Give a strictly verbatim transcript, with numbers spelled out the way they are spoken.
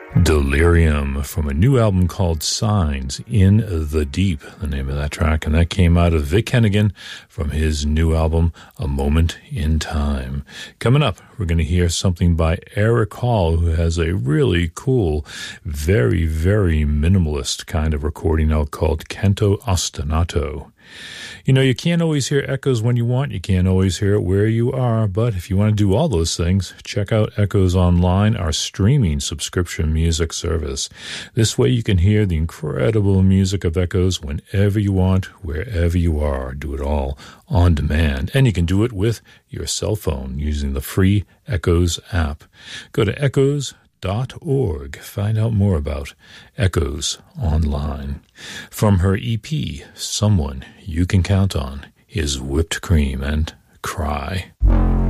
Delirium from a new album called Signs in the Deep, the name of that track, and that came out of Vic Hennigan from his new album, A Moment in Time. Coming up, we're going to hear something by Eric Hall, who has a really cool, very, very minimalist kind of recording out called Canto Ostinato. You know, you can't always hear Echoes when you want. You can't always hear it where you are. But if you want to do all those things, check out Echoes Online, our streaming subscription music service. This way you can hear the incredible music of Echoes whenever you want, wherever you are. Do it all on demand. And you can do it with your cell phone using the free Echoes app. Go to echoes dot org. Find out more about Echoes Online. From her E P, Someone You Can Count On, is Whipped Cream and Cry.